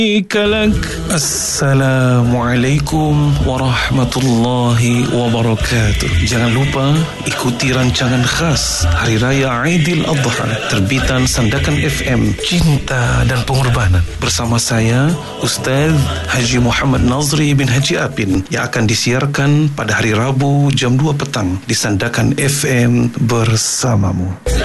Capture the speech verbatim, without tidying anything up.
Kalak. Assalamualaikum warahmatullahi wabarakatuh. Jangan lupa ikuti rancangan khas Hari Raya Aidil Adha terbitan Sandakan F M, Cinta dan Pengorbanan, bersama saya Ustaz Haji Muhammad Nazri bin Haji Apin, yang akan disiarkan pada hari Rabu jam dua petang di Sandakan F M bersamamu.